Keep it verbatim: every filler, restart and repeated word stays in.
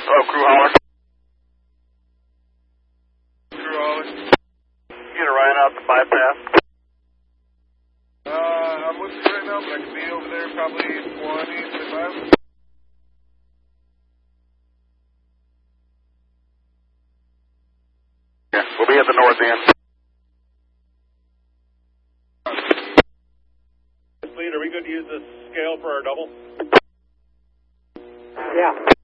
Oh, crew holler. Crew holler. Get a Ryan out the bypass. Uh, I'm with you right now, but I can be over there probably twenty, twenty-five. Yeah, we'll be at the north end. Lead, are we good to use this scale for our double? Yeah.